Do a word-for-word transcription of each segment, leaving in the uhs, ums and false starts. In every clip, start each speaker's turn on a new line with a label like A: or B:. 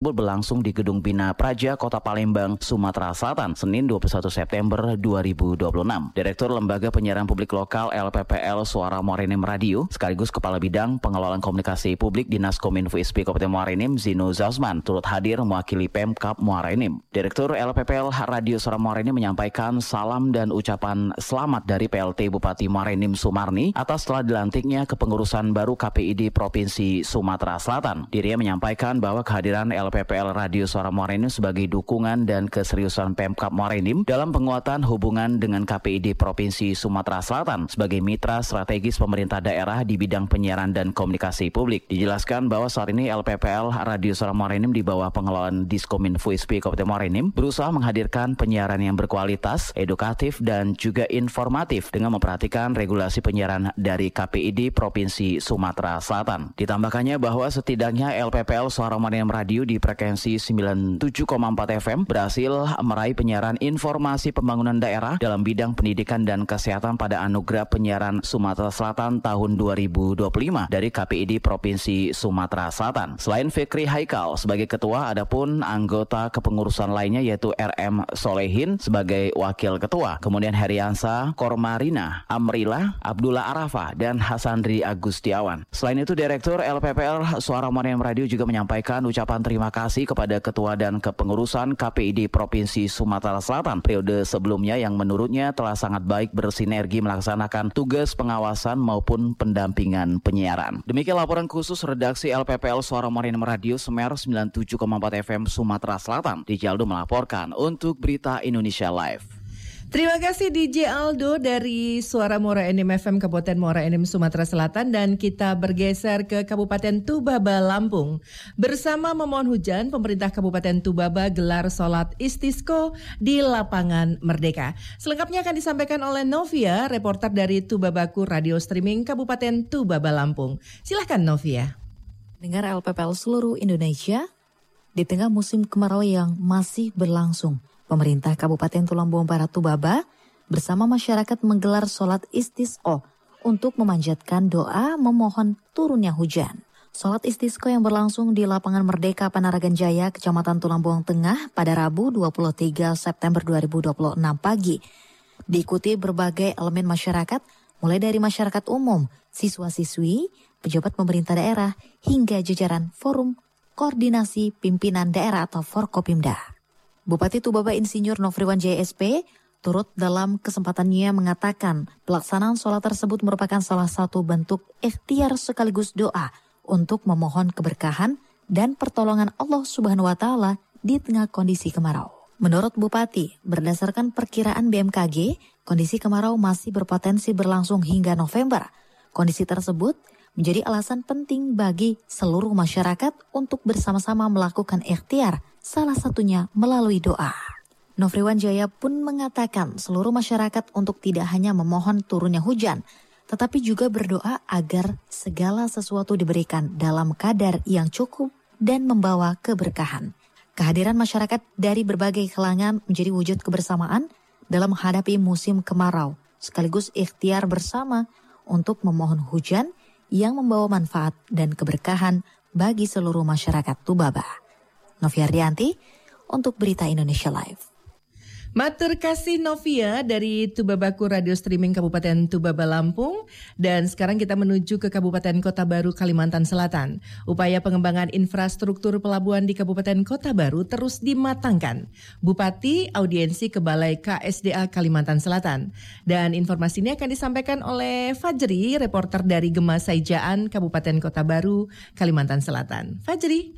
A: tersebut berlangsung di Gedung Bina Praja, Kota Palembang, Sumatera Selatan, Senin dua puluh satu September dua ribu dua puluh enam. Direktur Lembaga Penyiaran Publik Lokal L P P L Suara Muara Enim Radio, sekaligus Kepala Bidang Pengelolaan Komunikasi Publik Dinas Kominfo I S P Kabupaten Muara Enim, Zino Zalsman, turut hadir mewakili Pemkab Muara Enim. Direktur L P P L Radio Suara Muara Enim menyampaikan salam dan ucapan selamat dari P L T Bupati Muara Enim Sumarni atas telah dilantiknya kepengurusan baru K P I D Provinsi Sumatera Selatan. Dirinya menyampaikan bahwa kehadiran L P P L Radio Suara Muara Enim sebagai dukungan dan keseriusan Pemkab Muara Enim dalam penguatan hubungan dengan K P I D Provinsi Sumatera Selatan sebagai mitra strategis pemerintah daerah di bidang penyiaran dan komunikasi publik. Dijelaskan bahwa saat ini L P P L Radio Suara Muara Enim di bawah pengelolaan Diskominfo I S P Kabupaten Muara Enim berusaha menghadirkan penyiaran yang berkualitas, edukatif, dan juga informatif dengan memperhatikan regulasi penyiaran dari K P I D Provinsi Sumatera Selatan. Ditambahkannya bahwa setidaknya L P P L Suara Muara Enim Radio di frekuensi sembilan puluh tujuh koma empat F M berhasil meraih penyiaran informasi pembangunan daerah dalam bidang pendidikan dan kesehatan pada Anugerah Penyiaran Sumatera Selatan tahun dua ribu dua puluh lima dari K P I D Provinsi Sumatera Selatan. Selain Fikri Haikal sebagai ketua, adapun anggota kepengurusan lainnya yaitu R M Solehin sebagai wakil ketua, kemudian Heriansa Kormarina, Amrila, Abdullah Arafah, dan Hasandri Agustiawan. Selain itu, Direktur L P P L Suara Muara Enim Radio juga menyampaikan ucapan terima kasih kepada ketua dan kepengurusan K P I D Provinsi Sumatera Selatan periode sebelumnya yang menurutnya telah sangat baik bersinergi melaksanakan tugas pengawasan maupun pendampingan penyiaran. Demikian laporan khusus redaksi L P P L Suara Muara Enim Radio Semer sembilan puluh tujuh koma empat F M Sumatera Selatan. D J Aldo melaporkan untuk Berita Indonesia Live.
B: Terima kasih D J Aldo dari Suara Muara Enim F M Kabupaten Muara Enim Sumatera Selatan, dan kita bergeser ke Kabupaten Tubaba Lampung. Bersama memohon hujan, pemerintah Kabupaten Tubaba gelar sholat istisqo di lapangan Merdeka. Selengkapnya akan disampaikan oleh Novia, reporter dari Tubabaku Radio Streaming Kabupaten Tubaba Lampung. Silahkan Novia.
C: Dengar L P P L seluruh Indonesia, di tengah musim kemarau yang masih berlangsung, pemerintah Kabupaten Tulang Bawang Barat Tubaba bersama masyarakat menggelar sholat istisqo untuk memanjatkan doa memohon turunnya hujan. Sholat istisqo yang berlangsung di lapangan Merdeka Panaragan Jaya, Kecamatan Tulang Bawang Tengah pada Rabu dua puluh tiga September dua ribu dua puluh enam pagi. Diikuti berbagai elemen masyarakat, mulai dari masyarakat umum, siswa-siswi, pejabat pemerintah daerah, hingga jajaran Forum Koordinasi Pimpinan Daerah atau Forkopimda. Bupati Tubaba Insinyur Nofriwan Jaya S P turut dalam kesempatannya mengatakan pelaksanaan sholat tersebut merupakan salah satu bentuk ikhtiar sekaligus doa untuk memohon keberkahan dan pertolongan Allah Subhanahu wa Ta'ala di tengah kondisi kemarau. Menurut Bupati, berdasarkan perkiraan B M K G, kondisi kemarau masih berpotensi berlangsung hingga November. Kondisi tersebut menjadi alasan penting bagi seluruh masyarakat untuk bersama-sama melakukan ikhtiar, salah satunya melalui doa. Nofriwan Jaya pun mengatakan seluruh masyarakat untuk tidak hanya memohon turunnya hujan, tetapi juga berdoa agar segala sesuatu diberikan dalam kadar yang cukup dan membawa keberkahan. Kehadiran masyarakat dari berbagai kalangan menjadi wujud kebersamaan dalam menghadapi musim kemarau, sekaligus ikhtiar bersama untuk memohon hujan yang membawa manfaat dan keberkahan bagi seluruh masyarakat Tubaba. Novia Rianti untuk Berita Indonesia Live.
B: Matur kasih Novia dari Tubabaku Radio Streaming Kabupaten Tubaba Lampung. Dan sekarang kita menuju ke Kabupaten Kota Baru, Kalimantan Selatan. Upaya pengembangan infrastruktur pelabuhan di Kabupaten Kota Baru terus dimatangkan. Bupati audiensi ke Balai K S D A Kalimantan Selatan. Dan informasi ini akan disampaikan oleh Fajri, reporter dari Gema Saijaan, Kabupaten Kota Baru, Kalimantan Selatan. Fajri.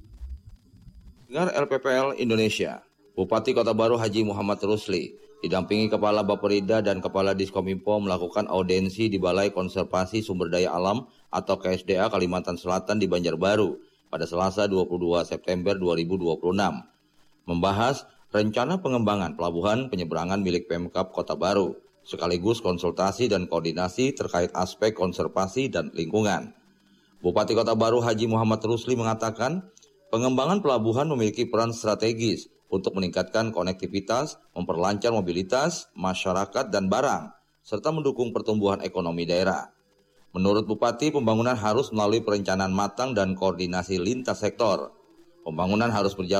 D: Dengar L P P L Indonesia. Bupati Kota Baru Haji Muhammad Rusli didampingi Kepala Bapperida dan Kepala Diskominfo melakukan audiensi di Balai Konservasi Sumber Daya Alam atau K S D A Kalimantan Selatan di Banjarbaru pada Selasa dua puluh dua September dua ribu dua puluh enam. Membahas rencana pengembangan pelabuhan penyeberangan milik Pemkab Kota Baru, sekaligus konsultasi dan koordinasi terkait aspek konservasi dan lingkungan. Bupati Kota Baru Haji Muhammad Rusli mengatakan, pengembangan pelabuhan memiliki peran strategis untuk meningkatkan konektivitas, memperlancar mobilitas masyarakat dan barang, serta mendukung pertumbuhan ekonomi daerah. Menurut Bupati, pembangunan harus melalui perencanaan matang dan koordinasi lintas sektor. Pembangunan harus berjalan